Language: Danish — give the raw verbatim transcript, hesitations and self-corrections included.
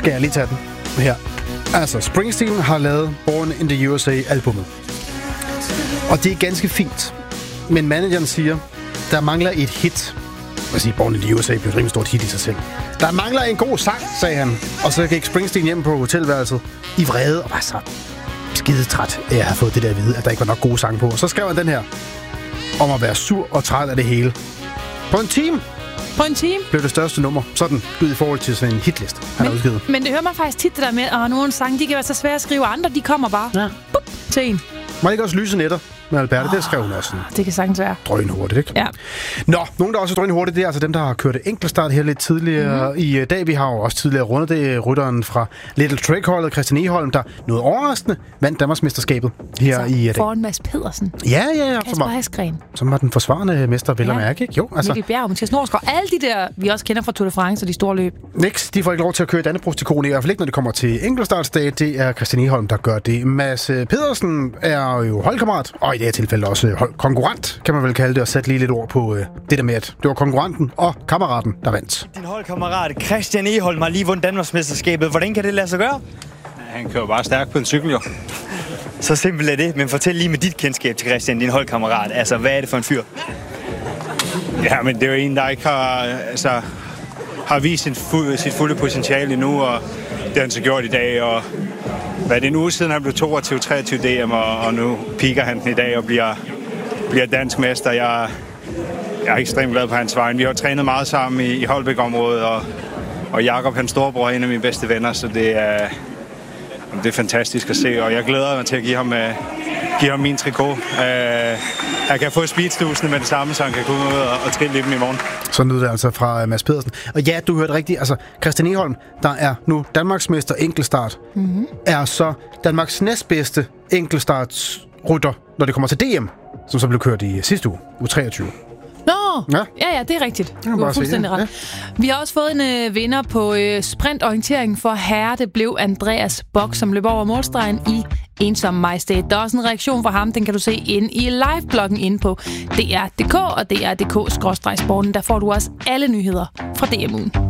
skal jeg lige tage den her. Altså, Springsteen har lavet Born in the U S A-albummet. Og det er ganske fint. Men manageren siger, der mangler et hit. Jeg siger, Born in the U S A blev et rimelig stort hit i sig selv. Der mangler en god sang, sagde han. Og så gik Springsteen hjem på hotelværelset i vrede og var så skide træt af at have fået det der at vide, at der ikke var nok gode sange på. Og så skrev han den her om at være sur og træt af det hele. På en time. På en time? Blev det største nummer. Sådan ud i forhold til sådan en hitlist, han har udgivet. Men det hører man faktisk tit det der med, at nogle sange, de kan være så svære at skrive, andre de kommer bare ja. Bup, til en. Må ikke også lyse netter med Alberte? Oh, det skrev hun også sådan. Det kan sagtens være. Drønhurtigt, ikke? Ja. Nå, nogen der også er drønhurtigt, det er altså dem, der har kørt enkeltstart her lidt tidligere mm-hmm. i dag. Vi har jo også tidligere rundet det rytteren fra Little Trick-holdet, Christian Egholm, der noget overraskende vandt Danmarksmesterskabet her altså, i dag. Foran Mads Pedersen. Ja, ja, ja. Kasper Hasgren. Som var den forsvarende mester, vel ja. At mærke, ikke? Jo, altså. Mikkel Bjerg, Mathias Norsgaard, alle de der, vi også kender fra Tour de France og de store løb. Niks, de får ikke lov til at køre Dannebrogs-trikoten, i hvert fald ikke, når det kommer til enkeltstartsdag. Det er Christian Egholm, der gør det. Mads Pedersen er jo holdkammerat, og i det her tilfælde også konkurrent, kan man vel kalde det, og sætte lige lidt ord på øh, det der med, at det var konkurrenten og kammeraten, der vandt. Din holdkammerat Christian Egholm har lige vundet Danmarksmesterskabet. Hvordan kan det lade sig gøre? Han kører bare stærkt på en cykel, jo. Så simpelt er det, men fortæl lige med dit kendskab til Christian, din holdkammerat. Altså, hvad er det for en fyr? Ja, men det er jo en, der ikke har, altså, har vist sin fu- sit fulde potentiale endnu, og det har han så gjort i dag, og hvad er det en uge siden, han blev toogtyve treogtyve D M, og, og nu piker han den i dag og bliver, bliver dansk mester. Jeg, jeg er ekstremt glad på hans vejen. Vi har trænet meget sammen i, i Holbæk-området, og, og Jakob, hans storebror, er en af mine bedste venner, så det er, det er fantastisk at se, og jeg glæder mig til at give ham, uh, give ham min trikot. Uh, jeg kan få speedstusene med det samme, så han kan komme ud og, og trille dem i morgen. Sådan lyder det altså fra Mads Pedersen. Og ja, du hørte rigtigt. Altså, Christian Egholm, der er nu Danmarksmester enkeltstart, mm-hmm. er så Danmarks næstbedste enkeltstartsrytter, når det kommer til D M, som så blev kørt i sidste uge, uge treogtyve. Nå, ja. ja, ja, det er rigtigt. Du har fuldstændig ret. Ja. Vi har også fået en øh, vinder på øh, sprintorientering for herre. Det blev Andreas Bock, som løb over målstregen i Ensom Majestæt. Der er også en reaktion fra ham, den kan du se inde i live-bloggen inde på D R punktum d k og D R punktum d k skråstreg sporten. Der får du også alle nyheder fra D M-ugen.